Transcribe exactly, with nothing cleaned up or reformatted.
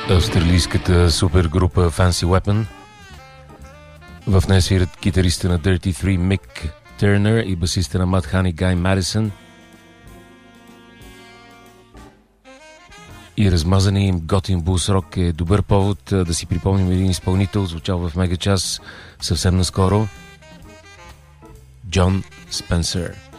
Австралийската супергрупа Fancy Weapon. В нея свират китариста на Dirty Three Мик Търнър и басиста на Mudhoney Гай Madison. И размазания им готин блус рок е добър повод да си припомним един изпълнител, звучал в Мегачас съвсем наскоро. Джон Спенсър.